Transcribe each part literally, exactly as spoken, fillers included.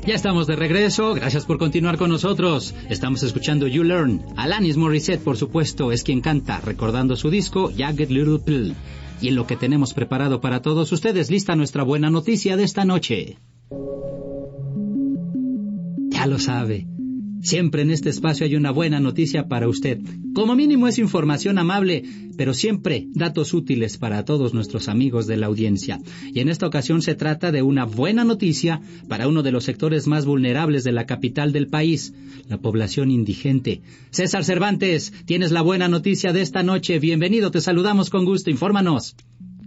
Ya estamos de regreso, gracias por continuar con nosotros. Estamos escuchando You Learn. Alanis Morissette, por supuesto, es quien canta, recordando su disco Jagged Little Pill. Y en lo que tenemos preparado para todos ustedes, lista nuestra buena noticia de esta noche. Ya lo sabe, siempre en este espacio hay una buena noticia para usted. Como mínimo es información amable, pero siempre datos útiles para todos nuestros amigos de la audiencia. Y en esta ocasión se trata de una buena noticia para uno de los sectores más vulnerables de la capital del país, la población indigente. César Cervantes, tienes la buena noticia de esta noche. Bienvenido, te saludamos con gusto. Infórmanos.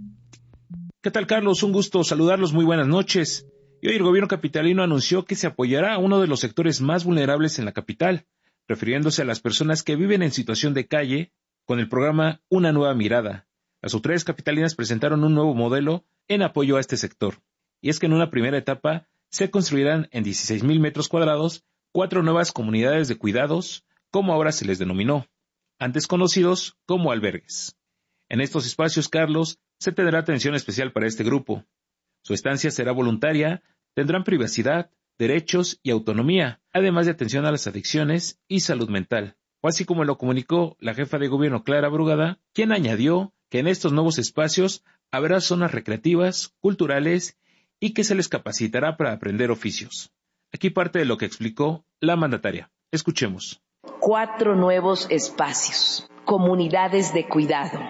¿Qué tal, Carlos? Un gusto saludarlos. Muy buenas noches. Y hoy el gobierno capitalino anunció que se apoyará a uno de los sectores más vulnerables en la capital, refiriéndose a las personas que viven en situación de calle, con el programa Una Nueva Mirada. Las autoridades capitalinas presentaron un nuevo modelo en apoyo a este sector. Y es que en una primera etapa se construirán en dieciséis mil metros cuadrados cuatro nuevas comunidades de cuidados, como ahora se les denominó, antes conocidos como albergues. En estos espacios, Carlos, se tendrá atención especial para este grupo. Su estancia será voluntaria, tendrán privacidad, derechos y autonomía, además de atención a las adicciones y salud mental. O así como lo comunicó la jefa de gobierno Clara Brugada, quien añadió que en estos nuevos espacios habrá zonas recreativas, culturales y que se les capacitará para aprender oficios. Aquí parte de lo que explicó la mandataria. Escuchemos. Cuatro nuevos espacios, comunidades de cuidado,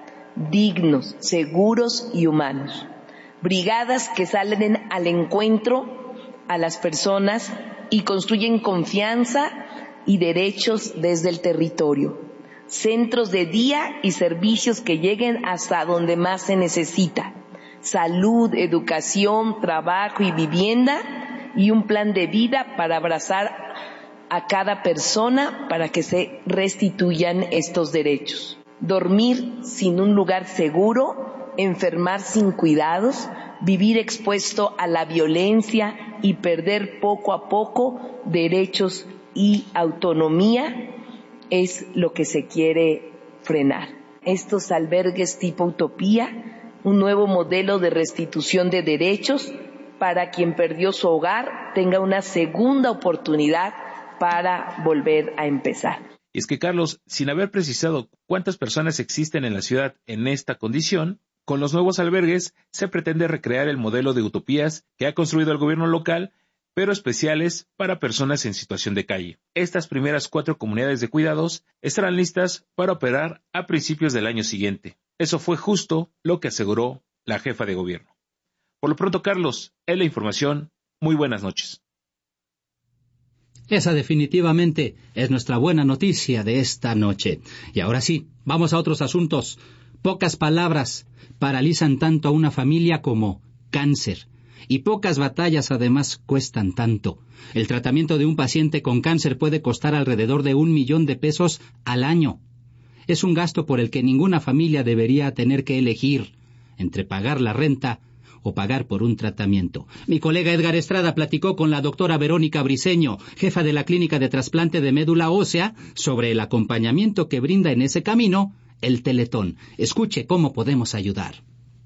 dignos, seguros y humanos. Brigadas que salen al encuentro a las personas y construyen confianza y derechos desde el territorio. Centros de día y servicios que lleguen hasta donde más se necesita. Salud, educación, trabajo y vivienda, y un plan de vida para abrazar a cada persona para que se restituyan estos derechos. Dormir sin un lugar seguro, enfermar sin cuidados, vivir expuesto a la violencia y perder poco a poco derechos y autonomía es lo que se quiere frenar. Estos albergues tipo utopía, un nuevo modelo de restitución de derechos para quien perdió su hogar tenga una segunda oportunidad para volver a empezar. Y es que, Carlos, sin haber precisado cuántas personas existen en la ciudad en esta condición, con los nuevos albergues se pretende recrear el modelo de utopías que ha construido el gobierno local, pero especiales para personas en situación de calle. Estas primeras cuatro comunidades de cuidados estarán listas para operar a principios del año siguiente. Eso fue justo lo que aseguró la jefa de gobierno. Por lo pronto, Carlos, es la información. Muy buenas noches. Esa definitivamente es nuestra buena noticia de esta noche. Y ahora sí, vamos a otros asuntos. Pocas palabras paralizan tanto a una familia como cáncer. Y pocas batallas además cuestan tanto. El tratamiento de un paciente con cáncer puede costar alrededor de un millón de pesos al año. Es un gasto por el que ninguna familia debería tener que elegir entre pagar la renta o pagar por un tratamiento. Mi colega Edgar Estrada platicó con la doctora Verónica Briceño, jefa de la Clínica de Trasplante de Médula Ósea, sobre el acompañamiento que brinda en ese camino el Teletón. Escuche cómo podemos ayudar.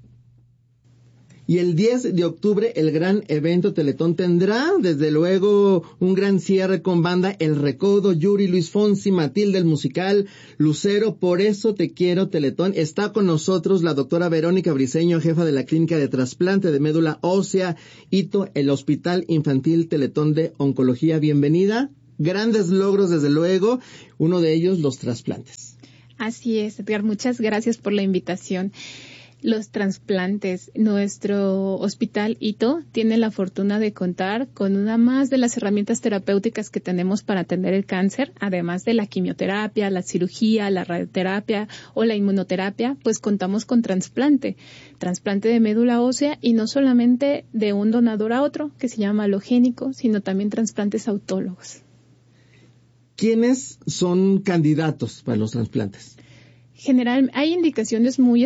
Y el diez de octubre el gran evento Teletón tendrá, desde luego, un gran cierre con banda El Recodo, Yuri, Luis Fonsi, Matilde, el musical, Lucero, Por Eso Te Quiero, Teletón. Está con nosotros la doctora Verónica Briceño, jefa de la Clínica de Trasplante de Médula Ósea, Ito, el Hospital Infantil Teletón de Oncología. Bienvenida. Grandes logros, desde luego, uno de ellos los trasplantes. Así es, Edgar, muchas gracias por la invitación. Los trasplantes. Nuestro hospital Ito tiene la fortuna de contar con una más de las herramientas terapéuticas que tenemos para atender el cáncer, además de la quimioterapia, la cirugía, la radioterapia o la inmunoterapia, pues contamos con trasplante, trasplante de médula ósea, y no solamente de un donador a otro, que se llama alogénico, sino también trasplantes autólogos. ¿Quiénes son candidatos para los trasplantes? General, hay indicaciones muy